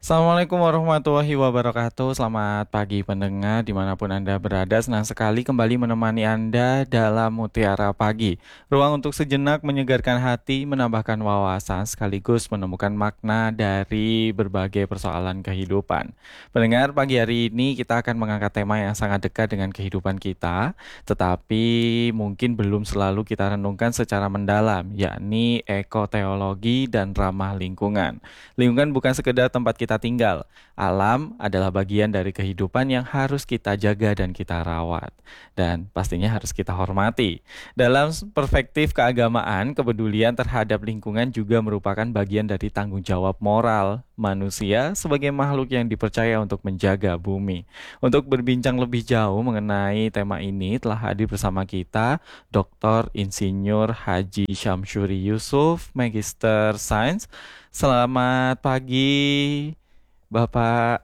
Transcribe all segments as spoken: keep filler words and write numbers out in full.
Assalamualaikum warahmatullahi wabarakatuh. Selamat pagi pendengar dimanapun Anda berada. Senang sekali kembali menemani Anda dalam Mutiara Pagi. Ruang untuk sejenak menyegarkan hati, menambahkan wawasan, sekaligus menemukan makna dari berbagai persoalan kehidupan. Pendengar, pagi hari ini kita akan mengangkat tema yang sangat dekat dengan kehidupan kita, tetapi mungkin belum selalu kita renungkan secara mendalam, yakni ekoteologi dan ramah lingkungan. Lingkungan bukan sekedar tempat kita tinggal. Alam adalah bagian dari kehidupan yang harus kita jaga dan kita rawat. Dan pastinya harus kita hormati. Dalam perspektif keagamaan, kepedulian terhadap lingkungan juga merupakan bagian dari tanggung jawab moral manusia sebagai makhluk yang dipercaya untuk menjaga bumi. Untuk berbincang lebih jauh mengenai tema ini telah hadir bersama kita doktor Insinyur Haji Syamsuri Yusuf, Magister Sains. Selamat pagi, Bapak.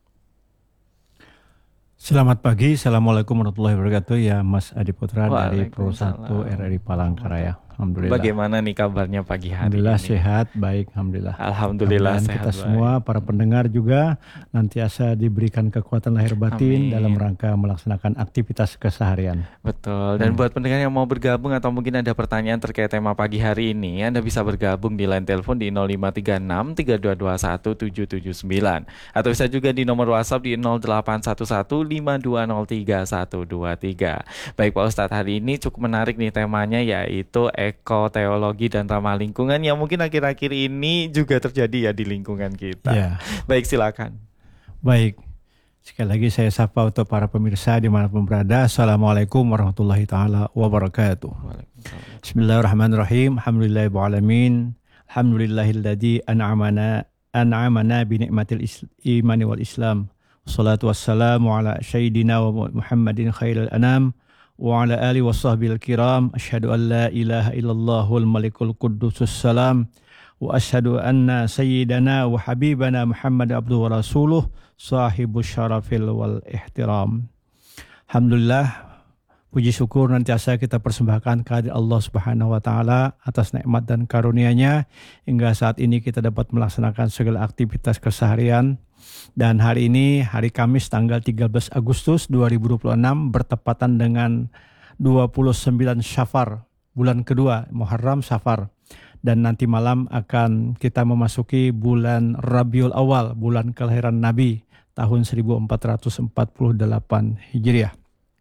Selamat pagi, Assalamualaikum warahmatullahi wabarakatuh. Ya, Mas Adi Putra dari Pro satu Waalaikumsalam. R R I Palangkaraya. Alhamdulillah. Bagaimana nih kabarnya pagi hari Alhamdulillah ini? sehat, baik, Alhamdulillah. Alhamdulillah Mudah-mudahan sehat kita baik. semua, para pendengar juga nantiasa diberikan kekuatan lahir Amin. batin dalam rangka melaksanakan aktivitas keseharian. Betul. Dan Hmm. buat pendengar yang mau bergabung atau mungkin ada pertanyaan terkait tema pagi hari ini, Anda bisa bergabung di line telepon di nol lima tiga enam tiga dua dua satu tujuh tujuh sembilan atau bisa juga di nomor WhatsApp di nol delapan satu satu lima dua nol tiga satu dua tiga. Baik Pak Ustadz, hari ini cukup menarik nih temanya, yaitu ekoteologi dan ramah lingkungan yang mungkin akhir-akhir ini juga terjadi ya di lingkungan kita. Ya, Baik, silakan. baik. Sekali lagi saya sapa untuk para pemirsa dimanapun berada. Assalamualaikum warahmatullahi taala wabarakatuh. Waalaikumsalam. Bismillahirrahmanirrahim. Alhamdulillahirrahmanirrahim. Alhamdulillahilladzi an'amana an'amana bi ni'matil is- imani wal islam. Wassalatu wassalamu ala sayyidina wa Muhammadin khairil anam wa ala alihi wa sahbihi kiram. Asyhadu an la ilaha illallahul malikul quddusus salam wa asyhadu anna sayyidana wa habibana Muhammad abduhu wa rasuluh sahibus syarafil wal ihtiram. Alhamdulillah, puji syukur nantiasa kita persembahkan kehadirat Allah Subhanahu wa taala atas nikmat dan karunia-Nya hingga saat ini kita dapat melaksanakan segala aktivitas keseharian. Dan hari ini hari Kamis tanggal tiga belas Agustus dua ribu dua puluh enam bertepatan dengan dua puluh sembilan Syafar, bulan kedua Muharram Syafar. Dan nanti malam akan kita memasuki bulan Rabiul Awal, bulan kelahiran Nabi tahun seribu empat ratus empat puluh delapan Hijriah.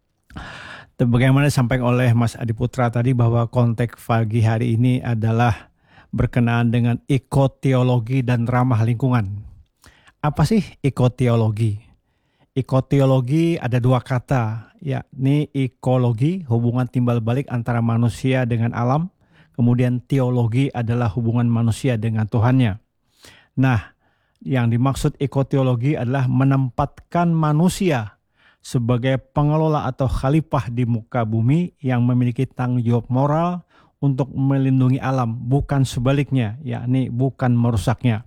Bagaimana disampaikan oleh Mas Adi Putra tadi bahwa konteks pagi hari ini adalah berkenaan dengan ekoteologi dan ramah lingkungan. Apa sih ekoteologi? Ekoteologi ada dua kata, yakni ekologi, hubungan timbal balik antara manusia dengan alam, kemudian teologi adalah hubungan manusia dengan Tuhannya. Nah, yang dimaksud ekoteologi adalah menempatkan manusia sebagai pengelola atau khalifah di muka bumi yang memiliki tanggung jawab moral untuk melindungi alam, bukan sebaliknya, yakni bukan merusaknya.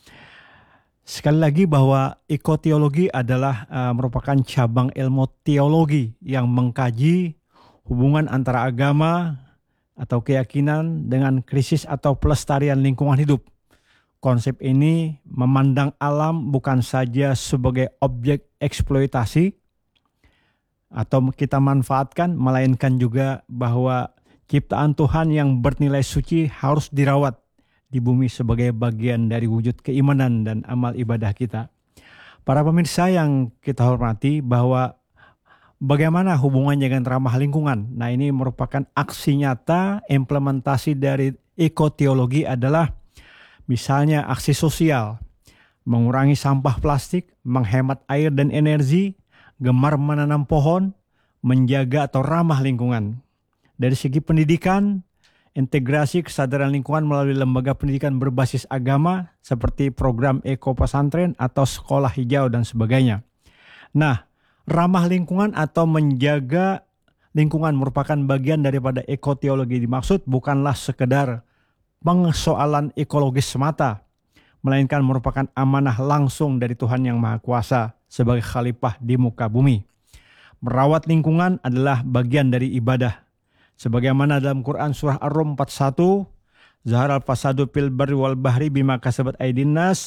Sekali lagi bahwa ekoteologi adalah uh, merupakan cabang ilmu teologi yang mengkaji hubungan antara agama atau keyakinan dengan krisis atau pelestarian lingkungan hidup. Konsep ini memandang alam bukan saja sebagai objek eksploitasi atau kita manfaatkan, melainkan juga bahwa ciptaan Tuhan yang bernilai suci harus dirawat di bumi sebagai bagian dari wujud keimanan dan amal ibadah kita. Para pemirsa yang kita hormati, bahwa bagaimana hubungannya dengan ramah lingkungan. Nah, ini merupakan aksi nyata implementasi dari ekoteologi adalah misalnya aksi sosial, mengurangi sampah plastik, menghemat air dan energi, gemar menanam pohon, menjaga atau ramah lingkungan. Dari segi pendidikan, integrasi kesadaran lingkungan melalui lembaga pendidikan berbasis agama seperti program Eko Pesantren atau sekolah hijau dan sebagainya. Nah, ramah lingkungan atau menjaga lingkungan merupakan bagian daripada ekoteologi. Dimaksud bukanlah sekedar persoalan ekologis semata, melainkan merupakan amanah langsung dari Tuhan Yang Maha Kuasa sebagai khalifah di muka bumi. Merawat lingkungan adalah bagian dari ibadah. Sebagaimana dalam Quran surah Ar-Rum empat puluh satu, Zaharal fasadu fil barri wal bahri bima kasabat aydin nas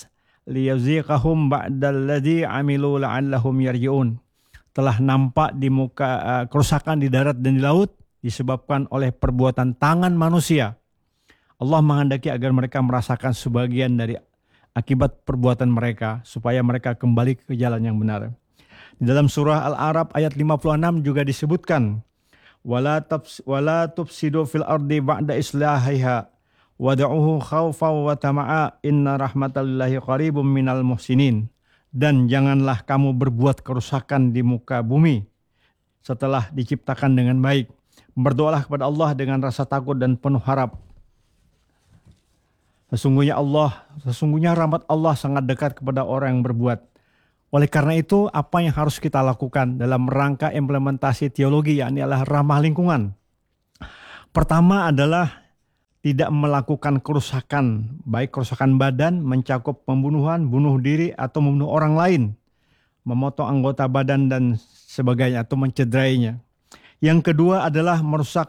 liyuziqahum ba'dalladzi 'amilu la'allahum yarji'un. Telah nampak di muka uh, kerusakan di darat dan di laut disebabkan oleh perbuatan tangan manusia. Allah menghendaki agar mereka merasakan sebagian dari akibat perbuatan mereka supaya mereka kembali ke jalan yang benar. Di dalam surah Al-A'raf ayat lima puluh enam juga disebutkan, wala tabs wala tufsidu fil ardi ba'da islahiha wad'uhu khawfan wa tama'a inna rahmatallahi qaribum minal muhsinin. Dan janganlah kamu berbuat kerusakan di muka bumi setelah diciptakan dengan baik. Berdoalah kepada Allah dengan rasa takut dan penuh harap. Sesungguhnya Allah, sesungguhnya rahmat Allah sangat dekat kepada orang yang berbuat. Oleh karena itu, apa yang harus kita lakukan dalam rangka implementasi teologi, yakni adalah ramah lingkungan. Pertama adalah tidak melakukan kerusakan, baik kerusakan badan, mencakup pembunuhan, bunuh diri, atau membunuh orang lain, memotong anggota badan dan sebagainya, atau mencederainya. Yang kedua adalah merusak,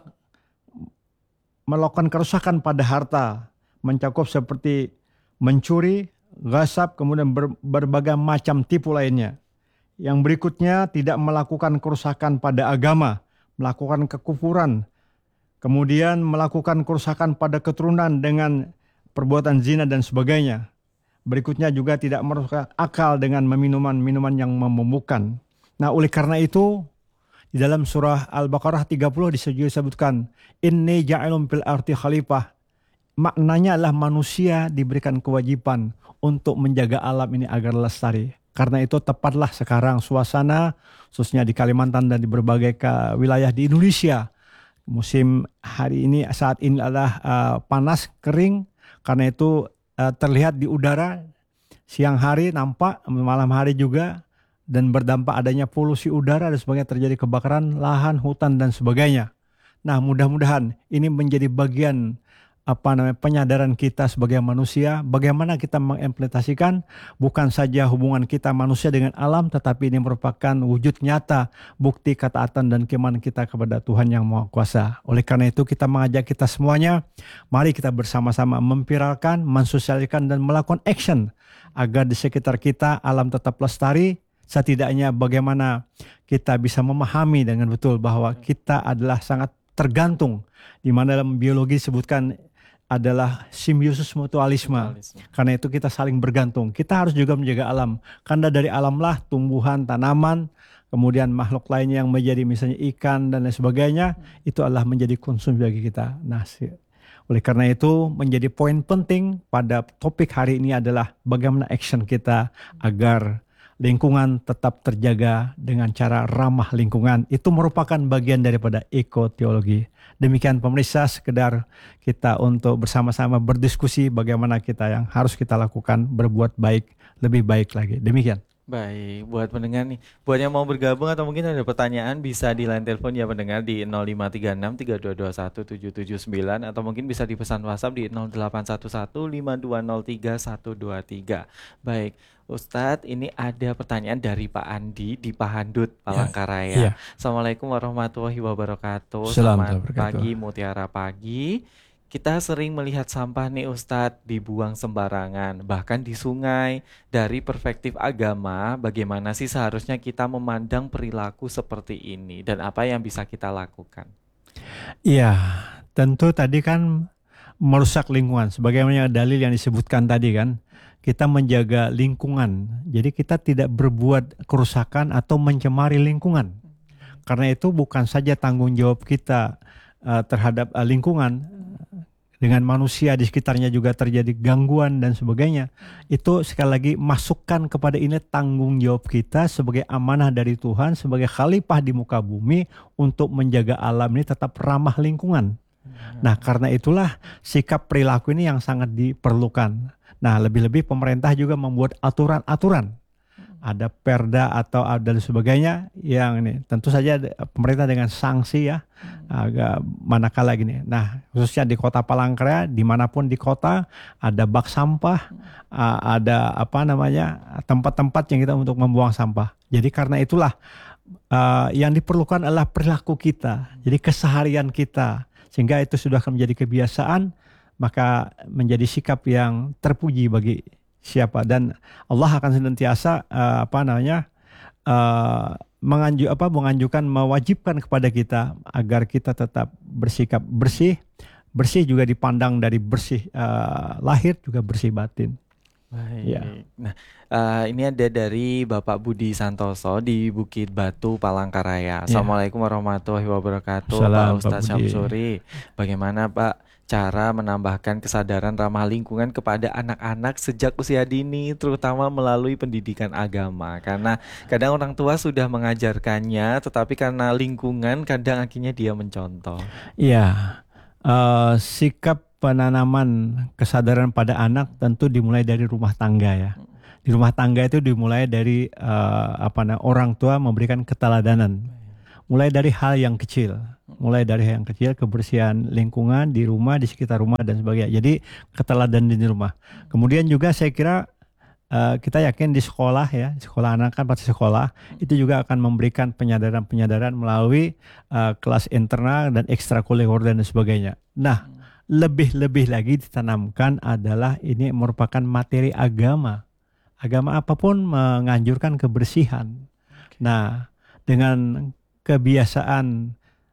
melakukan kerusakan pada harta, mencakup seperti mencuri, gasap, kemudian ber, berbagai macam tipu lainnya. Yang berikutnya tidak melakukan kerusakan pada agama, melakukan kekufuran, kemudian melakukan kerusakan pada keturunan dengan perbuatan zina dan sebagainya. Berikutnya juga tidak merusak akal dengan minuman-minuman yang memabukkan. Nah, oleh karena itu di dalam surah Al-Baqarah tiga puluh disebutkan, inni ja'ilun fil ardi khalifah. Maknanya adalah manusia diberikan kewajiban untuk menjaga alam ini agar lestari. Karena itu tepatlah sekarang suasana, khususnya di Kalimantan dan di berbagai wilayah di Indonesia, musim hari ini saat ini adalah uh, panas, kering. Karena itu uh, terlihat di udara, siang hari nampak, malam hari juga, dan berdampak adanya polusi udara dan sebagainya, terjadi kebakaran lahan, hutan dan sebagainya. Nah, mudah-mudahan ini menjadi bagian apa namanya penyadaran kita sebagai manusia, bagaimana kita mengimplementasikan bukan saja hubungan kita manusia dengan alam, tetapi ini merupakan wujud nyata bukti ketaatan dan keimanan kita kepada Tuhan yang Maha Kuasa. Oleh karena itu kita mengajak kita semuanya, mari kita bersama-sama memviralkan, mensosialisasikan dan melakukan action agar di sekitar kita alam tetap lestari. Setidaknya bagaimana kita bisa memahami dengan betul bahwa kita adalah sangat tergantung, di mana dalam biologi disebutkan adalah simbiosis mutualisme. mutualisme. Karena itu kita saling bergantung. Kita harus juga menjaga alam. Karena dari alamlah tumbuhan, tanaman, kemudian makhluk lainnya yang menjadi misalnya ikan dan lain sebagainya, itu adalah menjadi konsumsi bagi kita. Nah, oleh karena itu menjadi poin penting pada topik hari ini adalah bagaimana action kita agar lingkungan tetap terjaga dengan cara ramah lingkungan. Itu merupakan bagian daripada ekoteologi. Demikian pemirsa, sekedar kita untuk bersama-sama berdiskusi bagaimana kita yang harus kita lakukan, berbuat baik, lebih baik lagi. Demikian. Baik, buat pendengar nih, buat yang mau bergabung atau mungkin ada pertanyaan bisa di line telepon ya pendengar di nol lima tiga enam tiga dua dua satu tujuh tujuh sembilan atau mungkin bisa dipesan WhatsApp di nol delapan satu satu lima dua nol tiga satu dua tiga. Baik, Ustadz, ini ada pertanyaan dari Pak Andi di Pahandut, Palangkaraya. Ya, ya. Assalamualaikum warahmatullahi wabarakatuh. Selamat pagi, Mutiara Pagi. Kita sering melihat sampah nih Ustadz dibuang sembarangan, bahkan di sungai. Dari perspektif agama, bagaimana sih seharusnya kita memandang perilaku seperti ini dan apa yang bisa kita lakukan? Iya, tentu tadi kan merusak lingkungan. Sebagaimana dalil yang disebutkan tadi kan, kita menjaga lingkungan. Jadi kita tidak berbuat kerusakan atau mencemari lingkungan. Karena itu bukan saja tanggung jawab kita uh, terhadap uh, lingkungan, dengan manusia di sekitarnya juga terjadi gangguan dan sebagainya. Itu sekali lagi masukkan kepada ini tanggung jawab kita sebagai amanah dari Tuhan, sebagai khalifah di muka bumi untuk menjaga alam ini tetap ramah lingkungan. Nah, karena itulah sikap perilaku ini yang sangat diperlukan. Nah, lebih-lebih pemerintah juga membuat aturan-aturan. Ada perda atau dan sebagainya yang ini tentu saja pemerintah dengan sanksi ya agak manakala gini. Nah, khususnya di kota Palangkaraya, dimanapun di kota ada bak sampah, ada apa namanya tempat-tempat yang kita untuk membuang sampah. Jadi karena itulah uh, yang diperlukan adalah perilaku kita, jadi keseharian kita, sehingga itu sudah akan menjadi kebiasaan, maka menjadi sikap yang terpuji bagi siapa, dan Allah akan senantiasa uh, apa namanya uh, menganju apa menganjurkan mewajibkan kepada kita agar kita tetap bersikap bersih. Bersih juga dipandang dari bersih uh, lahir juga bersih batin. Baik. Ya. Nah, uh, ini ada dari Bapak Budi Santoso di Bukit Batu, Palangkaraya. Assalamualaikum warahmatullahi wabarakatuh, Pak Salam Pak Ustadz Budi. Syamsuri. Bagaimana Pak cara menambahkan kesadaran ramah lingkungan kepada anak-anak sejak usia dini, terutama melalui pendidikan agama? Karena kadang orang tua sudah mengajarkannya, tetapi karena lingkungan kadang akhirnya dia mencontoh. Iya. Uh, sikap penanaman kesadaran pada anak tentu dimulai dari rumah tangga ya. Di rumah tangga itu dimulai dari uh, apa namanya orang tua memberikan keteladanan. Mulai dari hal yang kecil, mulai dari hal yang kecil, kebersihan lingkungan di rumah, di sekitar rumah dan sebagainya. Jadi keteladanan di rumah. Kemudian juga saya kira uh, kita yakin di sekolah ya, sekolah anak kan pasti sekolah, itu juga akan memberikan penyadaran-penyadaran melalui uh, kelas internal dan ekstrakurikuler dan sebagainya. Nah, lebih-lebih lagi ditanamkan adalah ini merupakan materi agama. Agama apapun menganjurkan kebersihan. Nah, dengan kebiasaan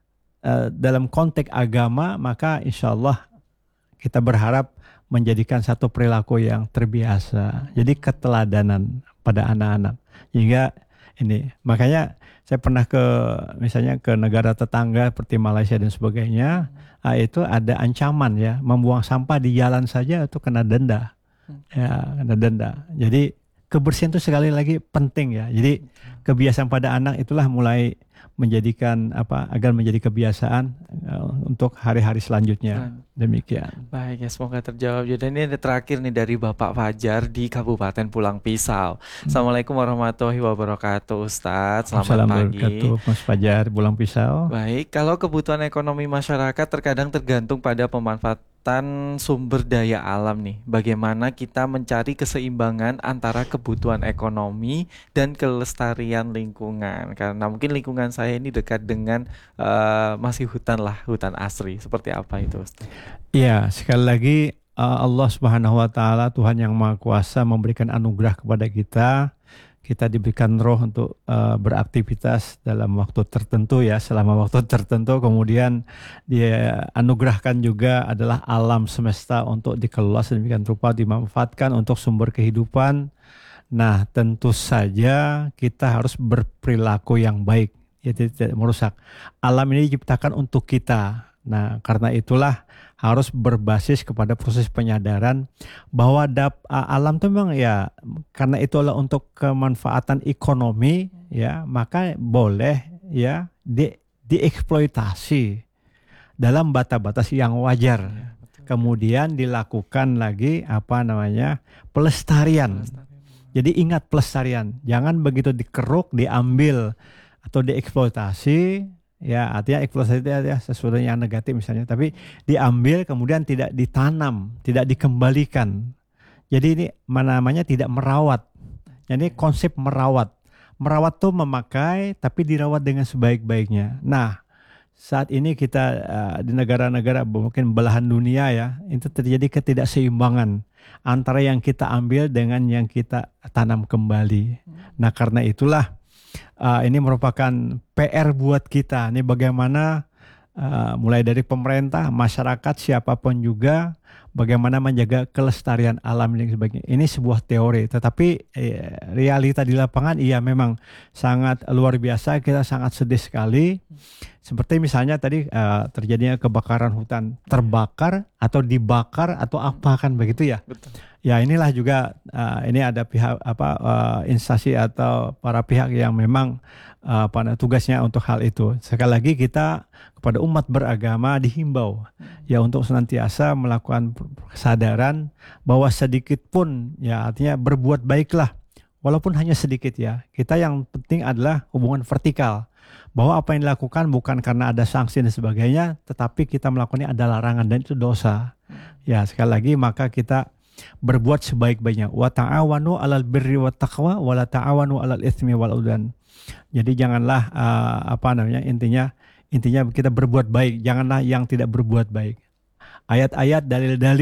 uh, dalam konteks agama, maka insya Allah kita berharap menjadikan satu perilaku yang terbiasa. Jadi keteladanan pada anak-anak. Hingga ini, makanya saya pernah ke misalnya ke negara tetangga seperti Malaysia dan sebagainya, nah, itu ada ancaman ya, membuang sampah di jalan saja itu kena denda. Ya, kena denda. Jadi kebersihan itu sekali lagi penting ya. Jadi kebiasaan pada anak itulah mulai menjadikan apa agar menjadi kebiasaan uh, untuk hari-hari selanjutnya. Demikian. Baik ya, semoga terjawab. Jadi ini ada terakhir nih dari Bapak Fajar di Kabupaten Pulang Pisau. Assalamualaikum warahmatullahi wabarakatuh, Ustadz. Selamat pagi. Mas Fajar, Pulang Pisau. Baik, kalau kebutuhan ekonomi masyarakat terkadang tergantung pada pemanfaatan sumber daya alam nih. Bagaimana kita mencari keseimbangan antara kebutuhan ekonomi dan kelestarian lingkungan? Karena mungkin lingkungan saya ini dekat dengan uh, masih hutan lah, hutan asri. Seperti apa itu, Ustaz? Iya, sekali lagi uh, Allah Subhanahu wa taala, Tuhan yang Maha Kuasa, memberikan anugerah kepada kita. Kita diberikan roh untuk uh, beraktivitas dalam waktu tertentu ya, selama waktu tertentu. Kemudian dia anugerahkan juga adalah alam semesta untuk dikelola sedemikian rupa, dimanfaatkan untuk sumber kehidupan. Nah, tentu saja kita harus berperilaku yang baik, ya, tidak merusak. Alam ini diciptakan untuk kita. Nah, karena itulah harus berbasis kepada proses penyadaran bahwa dap, alam itu memang ya, karena itu adalah untuk kemanfaatan ekonomi ya, maka boleh ya di, dieksploitasi dalam batas-batas yang wajar. Kemudian dilakukan lagi apa namanya pelestarian. Jadi ingat pelestarian, jangan begitu dikeruk, diambil atau dieksploitasi. Ya, artinya eksploitasi itu ya, sesuatu yang negatif misalnya, tapi diambil kemudian tidak ditanam, tidak dikembalikan. Jadi ini mana namanya tidak merawat. Jadi konsep merawat. Merawat tuh memakai tapi dirawat dengan sebaik-baiknya. Nah, saat ini kita uh, di negara-negara mungkin belahan dunia ya, itu terjadi ketidakseimbangan antara yang kita ambil dengan yang kita tanam kembali. Nah, karena itulah Uh, ini merupakan P R buat kita. Ini bagaimana uh, mulai dari pemerintah, masyarakat, siapapun juga, bagaimana menjaga kelestarian alam dan sebagainya. Ini sebuah teori, tetapi eh, realita di lapangan iya memang sangat luar biasa. Kita sangat sedih sekali. Seperti misalnya tadi uh, terjadinya kebakaran hutan, terbakar atau dibakar atau apa kan begitu ya. Betul. Ya inilah juga uh, ini ada pihak apa uh, instansi atau para pihak yang memang uh, pada tugasnya untuk hal itu. Sekali lagi kita kepada umat beragama dihimbau ya untuk senantiasa melakukan kesadaran bahwa sedikit pun ya artinya berbuat baiklah walaupun hanya sedikit ya. Kita yang penting adalah hubungan vertikal. Bahwa apa yang dilakukan bukan karena ada sanksi dan sebagainya, tetapi kita melakukannya ada larangan dan itu dosa. Ya sekali lagi maka kita berbuat sebaik-baiknya. Wa ta'awanu 'alal birri wat taqwa wa la ta'awanu 'alal itsmi wal udwan. Jadi janganlah uh, apa namanya intinya intinya kita berbuat baik, janganlah yang tidak berbuat baik. Ayat-ayat dalil-dalil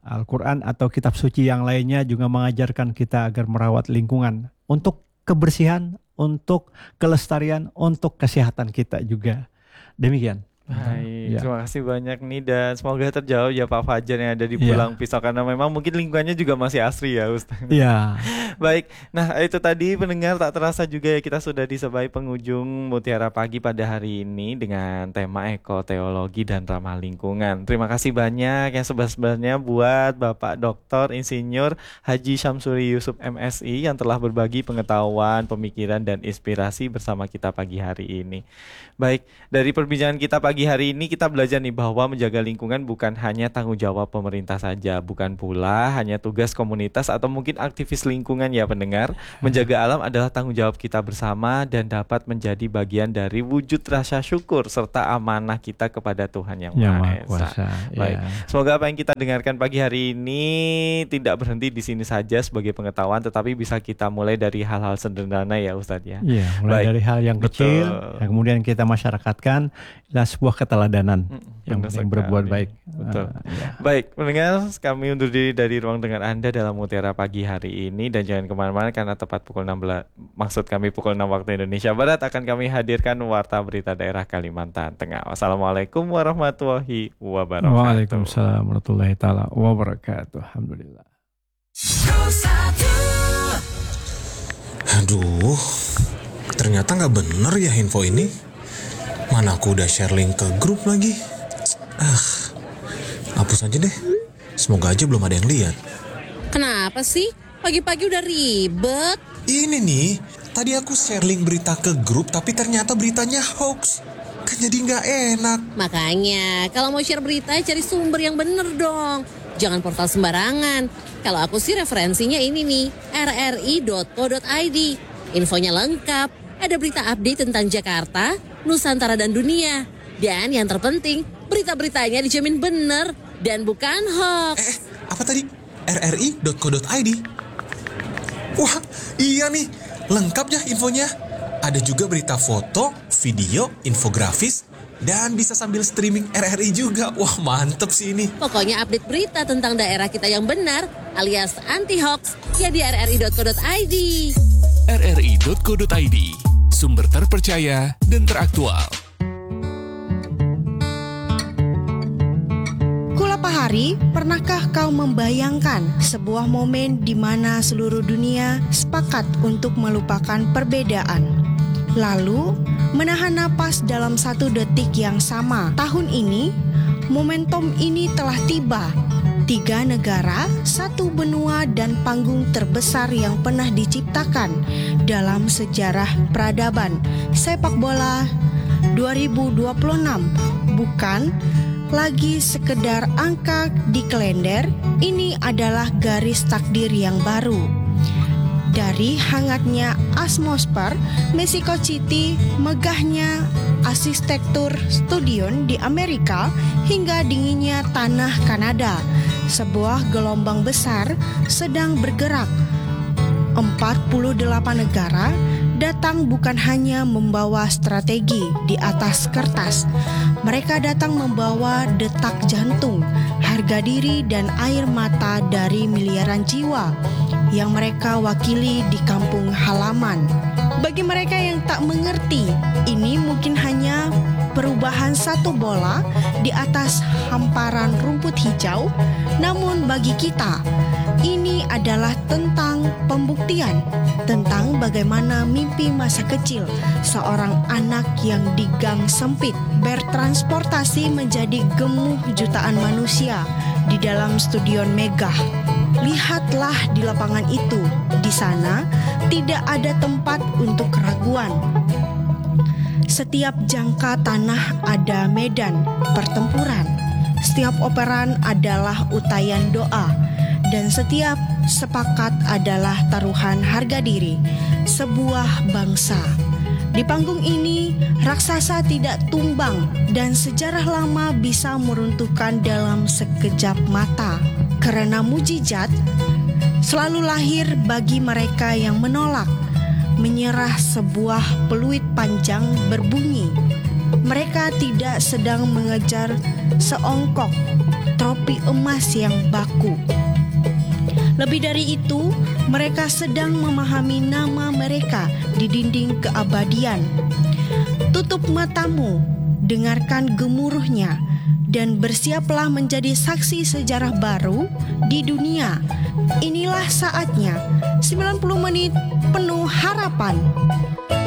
Al-Quran atau kitab suci yang lainnya juga mengajarkan kita agar merawat lingkungan untuk kebersihan, untuk kelestarian, untuk kesehatan kita juga. Demikian. Baik, Ya. terima kasih banyak nih dan semoga terjawab ya Pak Fajar yang ada di Ya. Pulang Pisau karena memang mungkin lingkungannya juga masih asri ya Ustaz. Ya. Baik, nah itu tadi pendengar tak terasa juga ya kita sudah disebai penghujung Mutiara Pagi pada hari ini dengan tema ekoteologi dan ramah lingkungan. Terima kasih banyak yang sebesar-besarnya buat Bapak Doktor Insinyur Haji Syamsuri Yusuf M Si yang telah berbagi pengetahuan, pemikiran dan inspirasi bersama kita pagi hari ini. Baik, dari perbincangan kita pagi hari ini kita belajar nih bahwa menjaga lingkungan bukan hanya tanggung jawab pemerintah saja, bukan pula hanya tugas komunitas atau mungkin aktivis lingkungan ya pendengar. Menjaga alam adalah tanggung jawab kita bersama dan dapat menjadi bagian dari wujud rasa syukur serta amanah kita kepada Tuhan yang Yang Maha Maha Esa. Kuasa. Baik, Ya. semoga apa yang kita dengarkan pagi hari ini tidak berhenti di sini saja sebagai pengetahuan, tetapi bisa kita mulai dari hal-hal sederhana ya Ustadz ya. Iya, mulai Baik. dari hal yang Betul. kecil, yang kemudian kita masyarakatkan adalah sebuah keteladanan Mm, yang, benar yang berbuat sekali. baik. Betul. Ah, ya. Baik, pendengar, kami undur diri dari ruang dengar Anda dalam Mutiara Pagi hari ini dan jangan kemana-mana karena tepat pukul enam belas, maksud kami pukul enam waktu Indonesia Barat akan kami hadirkan Warta Berita Daerah Kalimantan Tengah. Wassalamualaikum warahmatullahi wabarakatuh. Waalaikumsalam warahmatullahi taala wabarakatuh. Alhamdulillah. Aduh, ternyata nggak bener ya info ini. Mana aku udah share link ke grup lagi. Ah, hapus aja deh. Semoga aja belum ada yang lihat. Kenapa sih? Pagi-pagi udah ribet. Ini nih, tadi aku share link berita ke grup tapi ternyata beritanya hoax. Kan jadi nggak enak. Makanya, kalau mau share berita cari sumber yang bener dong. Jangan portal sembarangan. Kalau aku sih referensinya ini nih, r r i dot co dot i d. Infonya lengkap, ada berita update tentang Jakarta, Nusantara dan dunia. Dan yang terpenting, berita-beritanya dijamin bener dan bukan hoax. Eh, apa tadi? r r i dot co dot i d. Wah, iya nih. Lengkap ya infonya. Ada juga berita foto, video, infografis, dan bisa sambil streaming R R I juga. Wah, mantep sih ini. Pokoknya update berita tentang daerah kita yang benar alias anti-hoax ya di r r i dot co dot i d. r r i dot co dot i d, sumber terpercaya dan teraktual. Kula Pahari, pernahkah kau membayangkan sebuah momen di mana seluruh dunia sepakat untuk melupakan perbedaan? Lalu, menahan napas dalam satu detik yang sama. Tahun ini, momentum ini telah tiba. Tiga negara, satu benua dan panggung terbesar yang pernah diciptakan dalam sejarah peradaban sepak bola dua ribu dua puluh enam. Bukan lagi sekedar angka di kalender, ini adalah garis takdir yang baru. Dari hangatnya atmosfer Mexico City, megahnya arsitektur stadion di Amerika, hingga dinginnya tanah Kanada, sebuah gelombang besar sedang bergerak. empat puluh delapan negara datang bukan hanya membawa strategi di atas kertas. Mereka datang membawa detak jantung, harga diri dan air mata dari miliaran jiwa yang mereka wakili di kampung halaman. Bagi mereka yang tak mengerti, ini mungkin hanya perubahan satu bola di atas hamparan rumput hijau. Namun bagi kita, ini adalah tentang pembuktian, tentang bagaimana mimpi masa kecil seorang anak yang di gang sempit bertransportasi menjadi gemuh jutaan manusia di dalam stadion megah. Lihatlah di lapangan itu, di sana tidak ada tempat untuk keraguan. Setiap jangka tanah ada medan pertempuran. Setiap operan adalah untayan doa. Dan setiap sepakat adalah taruhan harga diri sebuah bangsa. Di panggung ini, raksasa tidak tumbang dan sejarah lama bisa meruntuhkan dalam sekejap mata. Karena mujizat selalu lahir bagi mereka yang menolak, menyerah. Sebuah peluit panjang berbunyi. Mereka tidak sedang mengejar seongkok tropi emas yang baku. Lebih dari itu, mereka sedang memahami nama mereka di dinding keabadian. Tutup matamu, dengarkan gemuruhnya, dan bersiaplah menjadi saksi sejarah baru di dunia. Inilah saatnya, sembilan puluh menit penuh harapan.